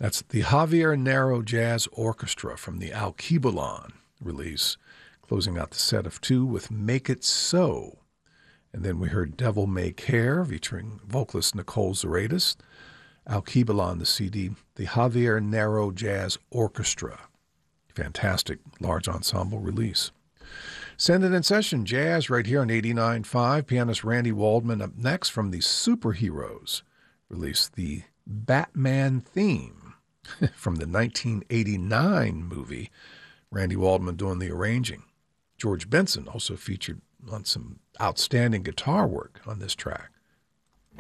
That's the Javier Narro Jazz Orchestra from the Alkebulan release, closing out the set of two with Make It So. And then we heard Devil May Care featuring vocalist Nicole Zaraitis, Alkebulan, the CD, the Javier Narro Jazz Orchestra. Fantastic large ensemble release. Send It in Session Jazz right here on 89.5. Pianist Randy Waldman up next from the Superheroes release, the Batman theme from the 1989 movie. Randy Waldman doing the arranging. George Benson also featured on some outstanding guitar work on this track.